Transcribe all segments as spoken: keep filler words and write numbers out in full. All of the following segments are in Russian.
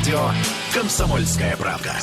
Радио «Комсомольская правда».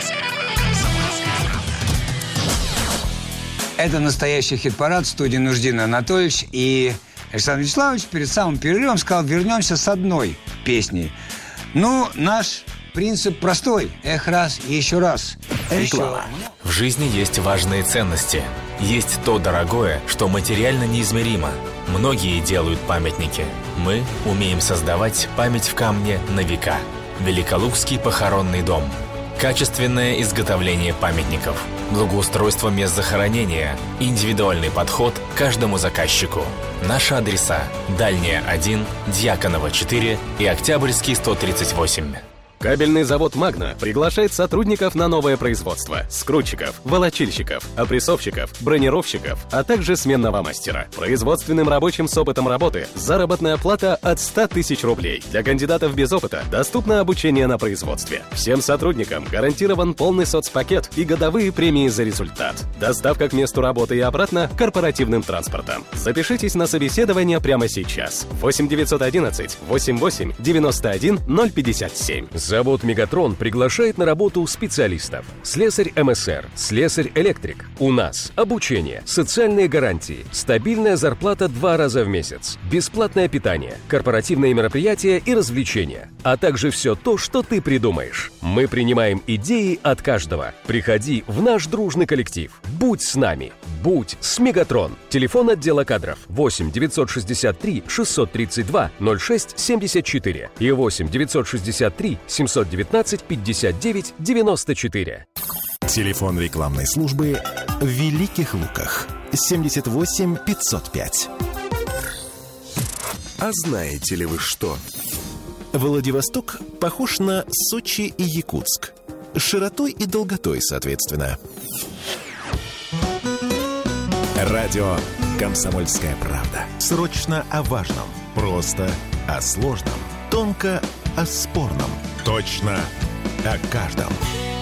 Это настоящий хит-парад в студии Нуждин Анатольевич. И Александр Вячеславович перед самым перерывом сказал: вернемся с одной песней. Ну, наш принцип простой. Эх, раз и еще раз. Реклама. В жизни есть важные ценности. Есть то дорогое, что материально неизмеримо. Многие делают памятники. Мы умеем создавать память в камне на века. Великолукский похоронный дом. Качественное изготовление памятников, благоустройство мест захоронения, индивидуальный подход к каждому заказчику. Наши адреса: Дальняя один, Дьяконова четыре и Октябрьский сто тридцать восемь. Кабельный завод «Магна» приглашает сотрудников на новое производство: скрутчиков, волочильщиков, опрессовщиков, бронировщиков, а также сменного мастера. Производственным рабочим с опытом работы заработная плата от ста тысяч рублей. Для кандидатов без опыта доступно обучение на производстве. Всем сотрудникам гарантирован полный соцпакет и годовые премии за результат. Доставка к месту работы и обратно корпоративным транспортом. Запишитесь на собеседование прямо сейчас. восемь девятьсот одиннадцать восемьдесят восемь девяносто один ноль пятьдесят семь. Завод «Мегатрон» приглашает на работу специалистов. Слесарь эм эс эр, слесарь-электрик. У нас обучение, социальные гарантии, стабильная зарплата два раза в месяц, бесплатное питание, корпоративные мероприятия и развлечения, а также все то, что ты придумаешь. Мы принимаем идеи от каждого. Приходи в наш дружный коллектив. Будь с нами. Будь с «Мегатрон». Телефон отдела кадров восемь девятьсот шестьдесят три шестьсот тридцать два ноль шесть семьдесят четыре и восемь девятьсот шестьдесят три семьсот девятнадцать пятьдесят девять девяносто четыре. Телефон рекламной службы в Великих Луках семьдесят восемь пятьсот пять. А знаете ли вы что? Владивосток похож на Сочи и Якутск. Широтой и долготой, соответственно. Радио «Комсомольская правда». Срочно о важном. Просто о сложном. Тонко о спорном. Точно о каждом.